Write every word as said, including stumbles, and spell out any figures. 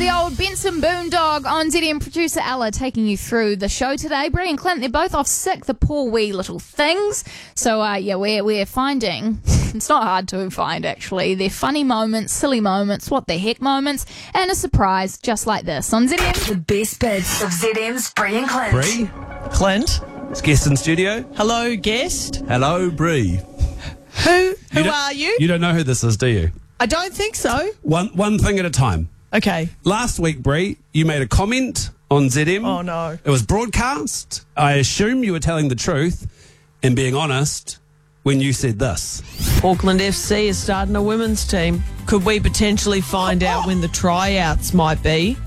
The old Benson Boondog on Z M. Producer Ella taking you through the show today. Brie and Clint, they're both off sick, the poor wee little things. So, uh, yeah, we're, we're finding, it's not hard to find actually, they're funny moments, silly moments, what the heck moments, and a surprise just like this on Z M. The best bits of Z M's Brie and Clint. Bree, Clint. it's guest in studio. Hello, guest. Hello, Bree. Who who don't- are you? You don't know who this is, do you? I don't think so. One one thing at a time. Okay. Last week, Bree, you made a comment on Z M. Oh, no. It was broadcast. I assume you were telling the truth and being honest when you said this. Auckland F C is starting a women's team. Could we potentially find out when the tryouts might be?